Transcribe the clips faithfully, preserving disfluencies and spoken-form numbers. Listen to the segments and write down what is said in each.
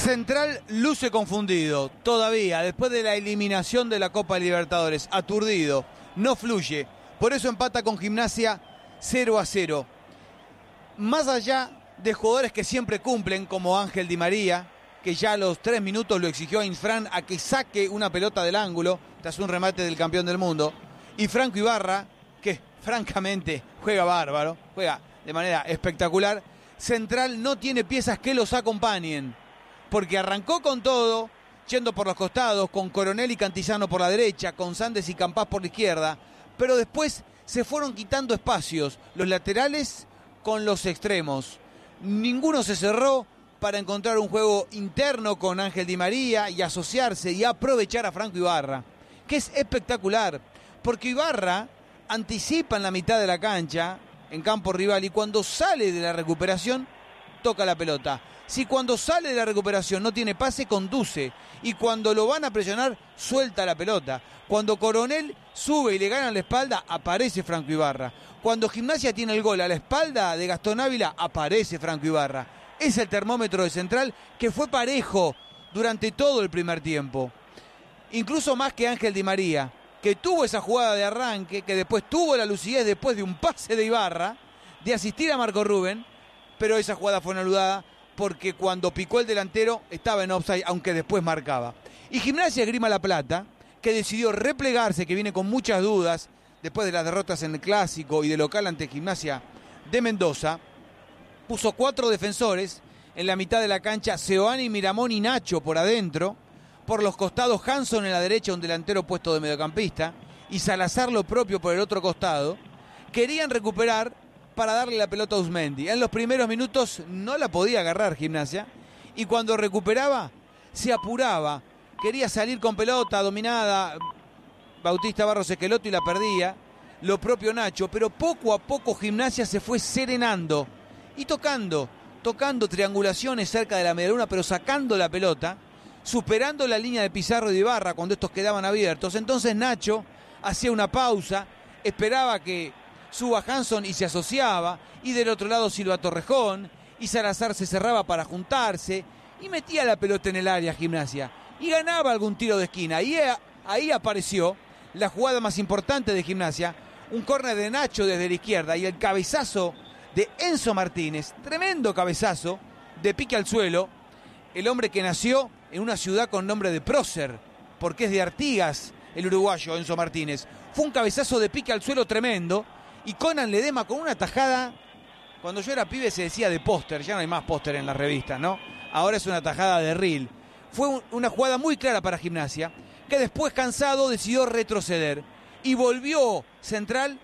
Central luce confundido, todavía, después de la eliminación de la Copa Libertadores, aturdido, no fluye, por eso empata con Gimnasia cero a cero. Más allá de jugadores que siempre cumplen, como Ángel Di María, que ya a los tres minutos lo exigió a Infran a que saque una pelota del ángulo, tras un remate del campeón del mundo, y Franco Ibarra, que francamente juega bárbaro, juega de manera espectacular. Central no tiene piezas que los acompañen, porque arrancó con todo, yendo por los costados, con Coronel y Cantizano por la derecha, con Sandes y Campás por la izquierda, pero después se fueron quitando espacios, los laterales con los extremos. Ninguno se cerró para encontrar un juego interno con Ángel Di María y asociarse y aprovechar a Franco Ibarra, que es espectacular, porque Ibarra anticipa en la mitad de la cancha, en campo rival, y cuando sale de la recuperación, toca la pelota. Si cuando sale de la recuperación no tiene pase, conduce. Y cuando lo van a presionar, suelta la pelota. Cuando Coronel sube y le gana la espalda, aparece Franco Ibarra. Cuando Gimnasia tiene el gol a la espalda de Gastón Ávila, aparece Franco Ibarra. Es el termómetro de Central, que fue parejo durante todo el primer tiempo. Incluso más que Ángel Di María, que tuvo esa jugada de arranque, que después tuvo la lucidez después de un pase de Ibarra, de asistir a Marco Rubén, pero esa jugada fue anulada porque cuando picó el delantero estaba en offside, aunque después marcaba. Y Gimnasia Esgrima La Plata, que decidió replegarse, que viene con muchas dudas después de las derrotas en el Clásico y de local ante Gimnasia de Mendoza, puso cuatro defensores en la mitad de la cancha, Seoane, Miramón y Nacho por adentro, por los costados Hanson en la derecha, un delantero puesto de mediocampista, y Salazar lo propio por el otro costado. Querían recuperar para darle la pelota a Uzmendi. En los primeros minutos no la podía agarrar Gimnasia, y cuando recuperaba se apuraba, quería salir con pelota dominada Bautista Barros Esqueloto y la perdía, lo propio Nacho, pero poco a poco Gimnasia se fue serenando y tocando, tocando triangulaciones cerca de la medialuna, pero sacando la pelota, superando la línea de Pizarro y de Ibarra cuando estos quedaban abiertos. Entonces Nacho hacía una pausa, esperaba que suba Hanson y se asociaba, y del otro lado Silva Torrejón, y Salazar se cerraba para juntarse, y metía la pelota en el área Gimnasia, y ganaba algún tiro de esquina, y ahí apareció la jugada más importante de Gimnasia, un córner de Nacho desde la izquierda, y el cabezazo de Enzo Martínez, tremendo cabezazo, de pique al suelo, el hombre que nació en una ciudad con nombre de prócer, porque es de Artigas, el uruguayo Enzo Martínez. Fue un cabezazo de pique al suelo tremendo, y Conan Ledema con una tajada, cuando yo era pibe se decía de póster, ya no hay más póster en las revistas, ¿no? Ahora es una tajada de reel. Fue un, una jugada muy clara para Gimnasia, que después, cansado, decidió retroceder, y volvió Central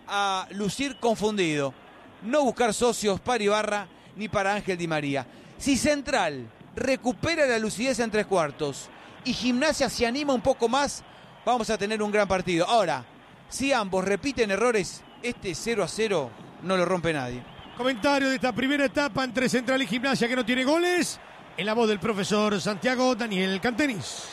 a lucir confundido, no buscar socios para Ibarra ni para Ángel Di María. Si Central recupera la lucidez en tres cuartos y Gimnasia se anima un poco más, vamos a tener un gran partido. Ahora, si ambos repiten errores, este cero a cero no lo rompe nadie. Comentario de esta primera etapa entre Central y Gimnasia, que no tiene goles, en la voz del profesor Santiago Daniel Cantenis.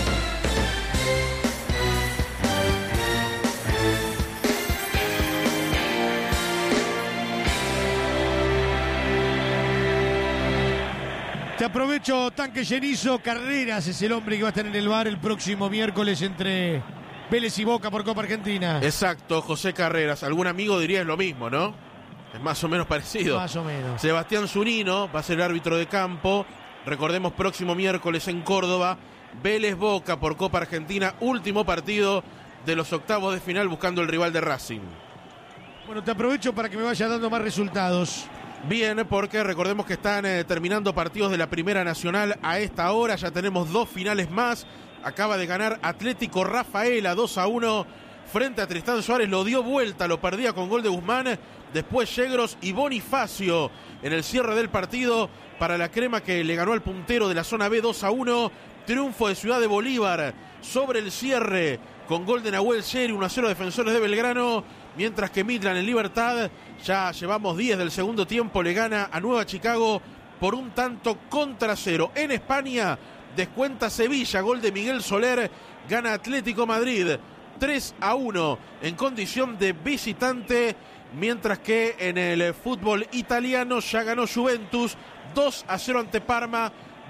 Te aprovecho, tanque llenizo. Carreras es el hombre que va a estar en el bar el próximo miércoles entre Vélez y Boca por Copa Argentina. Exacto, José Carreras. Algún amigo diría lo mismo, ¿no? Es más o menos parecido. Más o menos. Sebastián Zunino va a ser el árbitro de campo. Recordemos, próximo miércoles en Córdoba, Vélez Boca por Copa Argentina. Último partido de los octavos de final buscando el rival de Racing. Bueno, te aprovecho para que me vaya dando más resultados. Bien, porque recordemos que están eh, terminando partidos de la Primera Nacional a esta hora. Ya tenemos dos finales más. Acaba de ganar Atlético Rafaela dos a uno frente a Tristán Suárez. Lo dio vuelta, lo perdía con gol de Guzmán. Después Yegros y Bonifacio en el cierre del partido para la crema, que le ganó al puntero de la zona B dos a uno. Triunfo de Ciudad de Bolívar sobre el cierre con gol de Nahuel Seri, uno a cero Defensores de Belgrano, mientras que Midland en Libertad, ya llevamos diez del segundo tiempo, le gana a Nueva Chicago por un tanto contra cero. En España descuenta Sevilla, gol de Miguel Soler, gana Atlético Madrid tres a uno en condición de visitante, mientras que en el fútbol italiano ya ganó Juventus dos a cero ante Parma,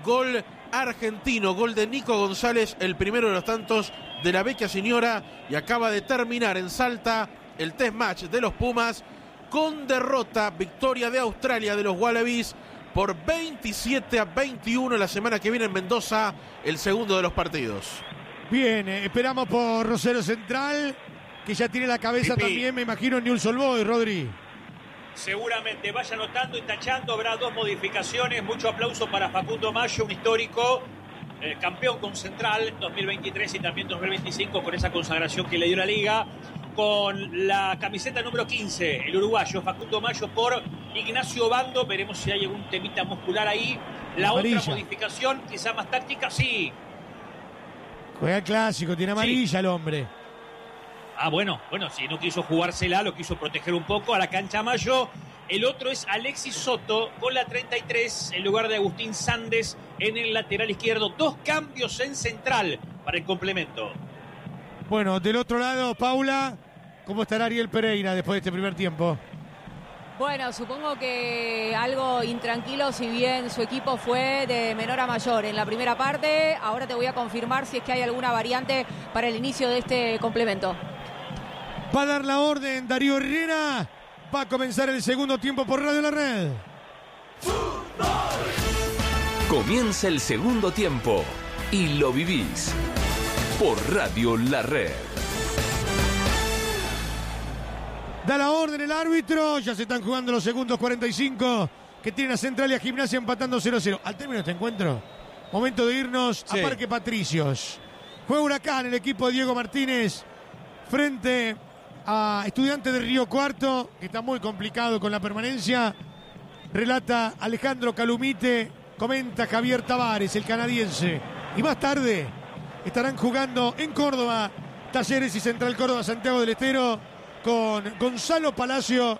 gol argentino, gol de Nico González, el primero de los tantos de la Vecchia Señora, y acaba de terminar en Salta el test match de los Pumas con derrota, victoria de Australia de los Wallabies por veintisiete a veintiuno. La semana que viene en Mendoza, el segundo de los partidos. Bien, eh, esperamos por Rosario Central, que ya tiene la cabeza Pipí. también, me imagino, en Newell's Old Boys, Rodri. Seguramente vaya anotando y tachando, habrá dos modificaciones. Mucho aplauso para Facundo Mayo, un histórico, eh, campeón con Central dos mil veintitrés y también dos mil veinticinco, con esa consagración que le dio la Liga. Con la camiseta número quince, el uruguayo Facundo Mayo por Ignacio Bando. Veremos si hay algún temita muscular ahí. La Amarilla. otra modificación, quizá más táctica, sí. Juega el clásico, tiene amarilla Sí. el hombre. Ah, bueno, bueno, si no quiso jugársela, lo quiso proteger un poco a la cancha Mayo. El otro es Alexis Soto con la treinta y tres en lugar de Agustín Sandes en el lateral izquierdo. Dos cambios en Central para el complemento. Bueno, del otro lado, Paula, ¿cómo estará Ariel Pereira después de este primer tiempo? Bueno, supongo que algo intranquilo, si bien su equipo fue de menor a mayor en la primera parte. Ahora te voy a confirmar si es que hay alguna variante para el inicio de este complemento. Va a dar la orden Darío Herrera. Va a comenzar el segundo tiempo por Radio La Red. Comienza el segundo tiempo y lo vivís por Radio La Red. Da la orden el árbitro. Ya se están jugando los segundos cuarenta y cinco que tiene a Central y a Gimnasia empatando cero a cero. Al término de este encuentro, momento de irnos Sí. a Parque Patricios. Juega Huracán, el equipo de Diego Martínez, frente a Estudiantes de Río Cuarto, que está muy complicado con la permanencia. Relata Alejandro Calumite, comenta Javier Tavares, el canadiense. Y más tarde estarán jugando en Córdoba, Talleres y Central Córdoba, Santiago del Estero, con Gonzalo Palacio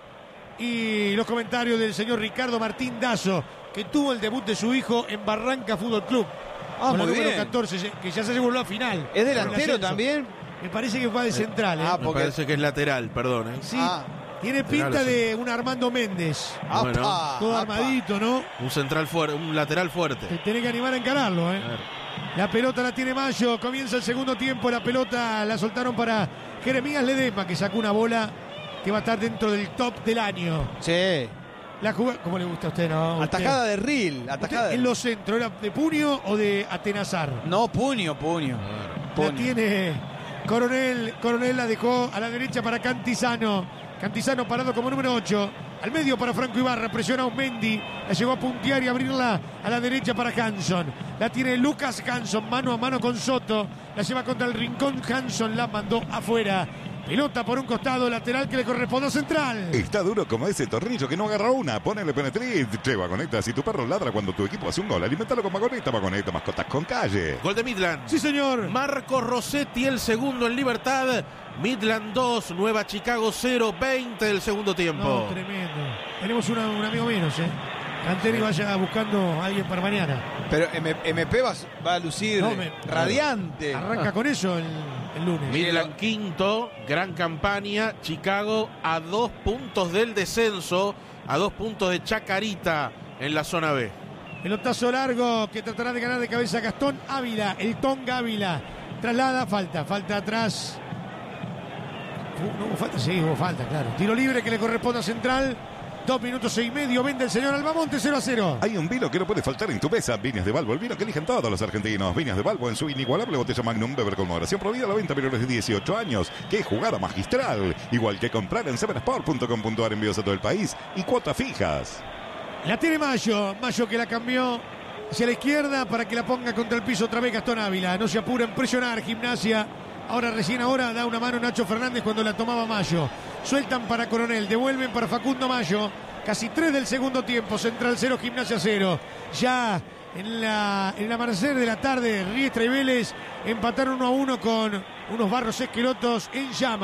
y los comentarios del señor Ricardo Martín Dazo, que tuvo el debut de su hijo en Barranca Fútbol Club. Ah, con la muy número bien. catorce, que ya se aseguró a final. ¿Es Con el delantero ascenso. también? Me parece que fue de central, ¿eh? Ah, Me porque- parece que es lateral, perdón. ¿eh? Sí, Ah. tiene pinta Lateral, de un Armando Méndez. Bueno, Apa, Todo apa. armadito, ¿no? Un central fuerte, un lateral fuerte. Te tenés que animar a encararlo, ¿eh? A ver. La pelota la tiene Mayo, comienza el segundo tiempo, la pelota la soltaron para Jeremías Ledesma, que sacó una bola que va a estar dentro del top del año. Sí. La jugada, ¿cómo le gusta a usted, no? Usted- Atajada de Ril. usted Atajada de... en los centros, ¿era de puño o de Atenazar? No, puño, puño. La Puño. tiene Coronel, Coronel la dejó a la derecha para Cantizano. Cantizano parado como número ocho. Al medio para Franco Ibarra, presiona a Osmendi. La llegó a puntear y abrirla a la derecha para Hanson. La tiene Lucas Hanson, mano a mano con Soto. La lleva contra el rincón, Hanson la mandó afuera. Pelota por un costado, lateral que le corresponde a Central. Está duro como ese tornillo que no agarra una. Ponele Penetrit. Che, Vagoneta, si tu perro ladra cuando tu equipo hace un gol, alimentalo con Vagoneta. Vagoneta, mascotas con calle. Gol de Midland. Sí, señor. Marco Rossetti, el segundo en Libertad. Midland dos, Nueva Chicago cero, veinte del segundo tiempo. No, tremendo. Tenemos una- un amigo menos, ¿eh? Canteri vaya buscando a alguien para mañana. Pero M- MP va, va a lucir No, me- radiante. Arranca con eso el, el lunes. Midland quinto, gran campaña. Chicago a dos puntos del descenso, a dos puntos de Chacarita en la zona B. Pelotazo largo que tratará de ganar de cabeza Gastón Ávila, el Tonga Ávila. Traslada, falta, falta atrás. Uh, No hubo falta, sí, hubo falta, claro. Tiro libre que le corresponde a Central. Dos minutos y medio, vende el señor Albamonte, cero a cero. Hay un vino que no puede faltar en tu mesa. Viñas de Balbo, el vino que eligen todos los argentinos. Viñas de Balbo en su inigualable botella Magnum, beber con moderación, prohibida a la venta a menores de dieciocho años. ¡Qué jugada magistral! Igual que comprar en seven sport punto com punto a r, envíos a todo el país y cuotas fijas. La tiene Mayo, Mayo que la cambió hacia la izquierda para que la ponga contra el piso otra vez Gastón Ávila. No se apura en presionar, Gimnasia. Ahora, recién ahora, da una mano Nacho Fernández cuando la tomaba Mayo. Sueltan para Coronel, devuelven para Facundo Mayo. Casi tres del segundo tiempo, Central cero, Gimnasia cero. Ya en la, en el amanecer de la tarde, Riestra y Vélez empataron uno a uno con unos Barros Esquelotos en llamas.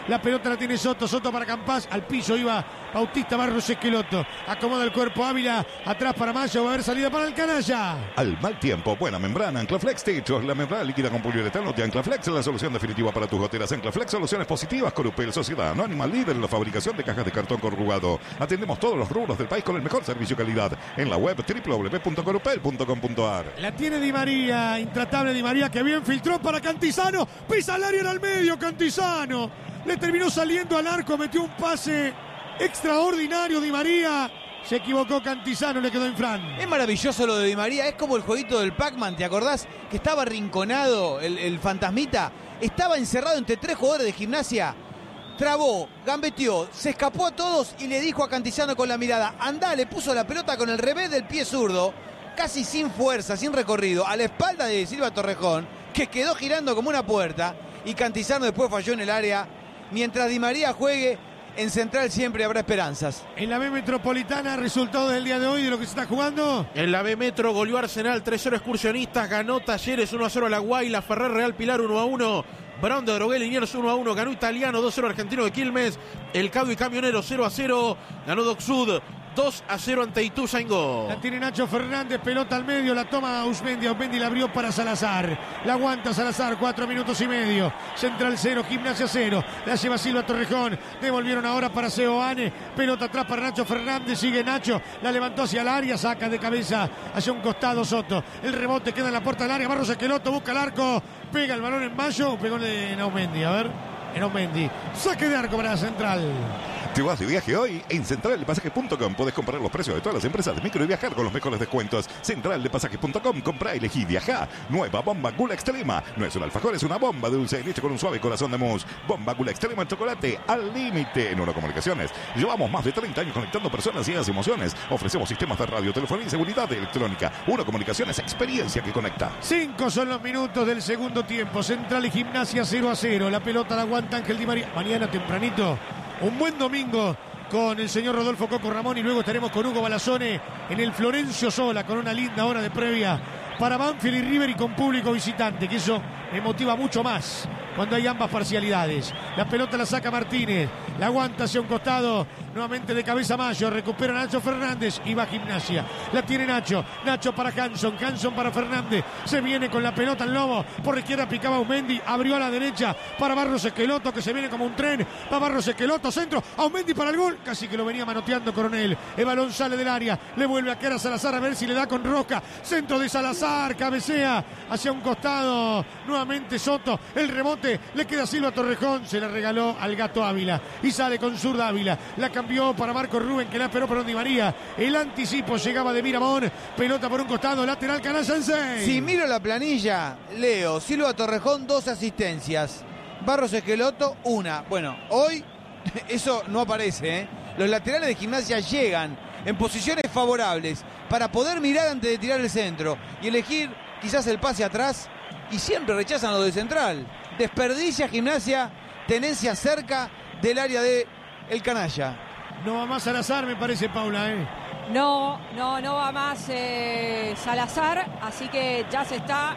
La pelota la tiene Soto, Soto para Campás, al piso iba Bautista Barros Esqueloto. Acomoda el cuerpo Ávila, atrás para Mayo, va a haber salida para el canalla. Al mal tiempo, buena membrana, Anclaflex Techos, la membrana líquida con poliuretano de Anclaflex, la solución definitiva para tus goteras. Anclaflex, soluciones positivas, Corupel, Sociedad Anónima, líder en la fabricación de cajas de cartón corrugado. Atendemos todos los rubros del país con el mejor servicio y calidad. En la web doble u doble u doble u punto corupel punto com punto a r. La tiene Di María, intratable Di María, que bien filtró para Cantizano, pisa el área en el medio, Cantizano. Le terminó saliendo al arco, metió un pase extraordinario Di María. Se equivocó Cantizano, le quedó infran. Es maravilloso lo de Di María, es como el jueguito del Pac-Man, ¿te acordás? Que estaba arrinconado el, el fantasmita, estaba encerrado entre tres jugadores de Gimnasia, trabó, gambeteó, se escapó a todos y le dijo a Cantizano con la mirada, andá, le puso la pelota con el revés del pie zurdo, casi sin fuerza, sin recorrido, a la espalda de Silva Torrejón, que quedó girando como una puerta, y Cantizano después falló en el área. Mientras Di María juegue, en Central siempre habrá esperanzas. En la B Metropolitana, resultado del día de hoy de lo que se está jugando. En la B Metro goleó Arsenal tres cero Excursionistas, ganó Talleres uno a cero a La Guaila, Ferrer Real Pilar uno a uno, Brown de Drogué Liniers uno a uno, ganó Italiano dos cero Argentino de Quilmes, El Cabo y Camionero cero a cero, ganó Doc Sud dos a cero ante Ituzaingó. La tiene Nacho Fernández, pelota al medio, la toma Ausmendi, Ausmendi la abrió para Salazar. La aguanta Salazar, cuatro minutos y medio. Central cero, Gimnasia cero. La lleva Silva Torrejón. Devolvieron ahora para Seoane. Pelota atrás para Nacho Fernández, sigue Nacho. La levantó hacia el área, saca de cabeza hacia un costado Soto. El rebote queda en la puerta del área. Barros Esqueloto busca el arco. Pega el balón en Mayo. Pegó en Ausmendi, a ver. En Ausmendi. Saque de arco para Central. Te vas de viaje hoy en central de pasajes punto com. Puedes comparar los precios de todas las empresas de micro y viajar con los mejores descuentos. central de pasajes punto com. Compra, elegí, viaja. Nueva bomba Gula Extrema. No es un alfajor, es una bomba de dulce de leche con un suave corazón de mousse. Bomba Gula Extrema en chocolate al límite. En Uno Comunicaciones llevamos más de treinta años conectando personas y las emociones. Ofrecemos sistemas de radio, telefonía y seguridad electrónica. Uno Comunicaciones, experiencia que conecta. Cinco son los minutos del segundo tiempo. Central y Gimnasia cero a cero. La pelota la aguanta Ángel Di María. Mañana tempranito, un buen domingo con el señor Rodolfo Coco Ramón y luego estaremos con Hugo Balazone en el Florencio Sola con una linda hora de previa para Banfield y River y con público visitante, que eso me motiva mucho más cuando hay ambas parcialidades. La pelota la saca Martínez, la aguanta hacia un costado, nuevamente de cabeza Mayo, recupera Nacho Fernández y va Gimnasia. La tiene Nacho, Nacho para Hanson, Hanson para Fernández, se viene con la pelota el Lobo, por la izquierda picaba Aumendi, abrió a la derecha para Barros Esqueloto, que se viene como un tren, va Barros Esqueloto, centro, Aumendi para el gol, casi que lo venía manoteando Coronel, el balón sale del área, le vuelve a quedar a Salazar a ver si le da con Roca, centro de Salazar, cabecea hacia un costado, nuevamente Soto, el rebote, le queda Silva Torrejón, se la regaló al Gato Ávila y sale con zurda Ávila, la cambió para Marco Rubén, que la esperó por Di María, el anticipo llegaba de Miramón, pelota por un costado, lateral canalla en seis. Si miro la planilla, leo Silva Torrejón, dos asistencias, Barros Esqueloto, una. Bueno, hoy eso no aparece, ¿eh? Los laterales de Gimnasia llegan en posiciones favorables para poder mirar antes de tirar el centro y elegir quizás el pase atrás, y siempre rechazan lo de Central. Desperdicia Gimnasia tenencia cerca del área de el canalla. No va más Salazar, me parece, Paula, ¿eh? No, no, no va más eh, Salazar, así que ya se está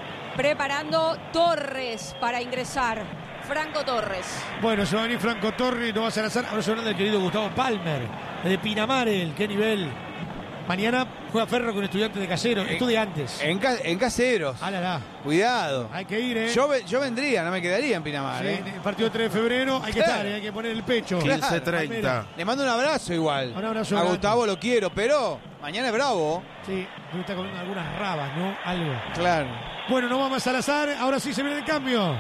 preparando Torres para ingresar. Franco Torres. Bueno, se va a venir Franco Torres, no va Salazar. Ahora se habla del querido Gustavo Palmer, de Pinamar, qué nivel. Mañana juega Ferro con Estudiantes de Caseros, Estudiantes. En, ca en Caseros. Ah, la, la. Cuidado. Hay que ir, ¿eh? Yo, yo vendría, no me quedaría en Pinamar. Sí, ¿eh? El partido tres de febrero, hay que claro. estar, ¿eh? Hay que poner el pecho. Claro, quince treinta. Le mando un abrazo igual. Un abrazo. A grande. Gustavo lo quiero, pero mañana es bravo. Sí, me está comiendo algunas rabas, ¿no? Algo. Claro. Bueno, no va más Salazar, ahora sí se viene el cambio.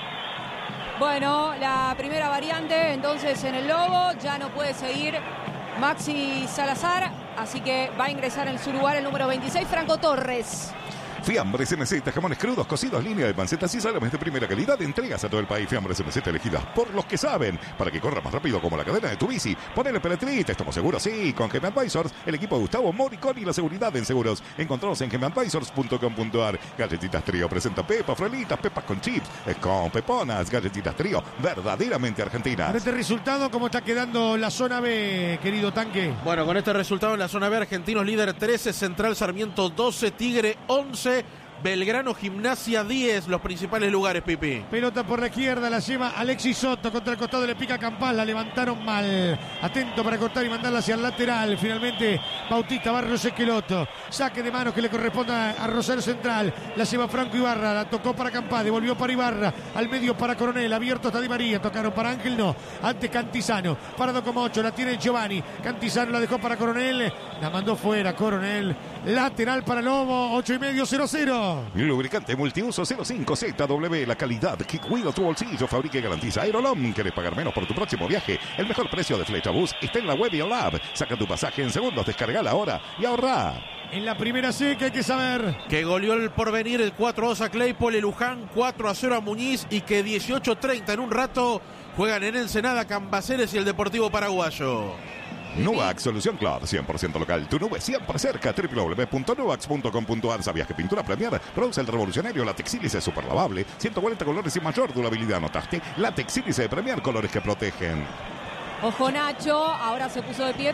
Bueno, la primera variante, entonces en el Lobo, ya no puede seguir Maxi Salazar, así que va a ingresar en su lugar el número veintiséis, Franco Torres. Fiambres M Z, jamones crudos, cocidos, línea de pancetas y salames de primera calidad. Entregas a todo el país. Fiambres M Z elegidas por los que saben, para que corra más rápido como la cadena de tu bici. Ponele Peletrita, estamos seguros, sí, con Gem Advisors, el equipo de Gustavo Moricón y la seguridad en seguros. Encontrados en gem advisors punto com punto a r. Galletitas Trío presenta Pepa, Frelitas, Pepas con chips, con peponas, Galletitas Trío, verdaderamente argentinas. Con este resultado, ¿cómo está quedando la zona B, querido Tanque? Bueno, con este resultado en la zona B, Argentinos líder trece, Central Sarmiento doce, Tigre once, Belgrano Gimnasia diez, los principales lugares, Pipi. Pelota por la izquierda, la lleva Alexis Soto, contra el costado le pica Campal, la levantaron mal. Atento para cortar y mandarla hacia el lateral. Finalmente Bautista Barrios Esqueloto. Saque de manos que le corresponde a Rosario Central. La lleva Franco Ibarra, la tocó para Campal, devolvió para Ibarra. Al medio para Coronel, abierto hasta Di María. Tocaron para Ángel, no. Antes Cantizano, parado como ocho, la tiene Giovanni. Cantizano la dejó para Coronel, la mandó fuera Coronel. Lateral para Lobo, ocho y medio, cero cero. Lubricante multiuso cero cinco Z W, la calidad que cuida tu bolsillo, fabrica y garantiza. Aerolom, ¿querés pagar menos por tu próximo viaje? El mejor precio de Flechabús está en la web y el app. Saca tu pasaje en segundos, descargala ahora y ahorrá. En la primera C, que hay que saber que goleó el Porvenir el cuatro a dos a Claypole, el Luján cuatro a cero a Muñiz y que dieciocho treinta en un rato juegan en Ensenada Cambaceres y el Deportivo Paraguayo. Nuvax Solución Club, cien por ciento local, tu nube siempre cerca, w w w punto nuvax punto com punto a r. ¿Sabías que Pintura Premier produce el revolucionario látex sílice super lavable? ciento cuarenta colores y mayor durabilidad, ¿notaste? Látex sílice de Premier, colores que protegen. Ojo Nacho, ahora se puso de pie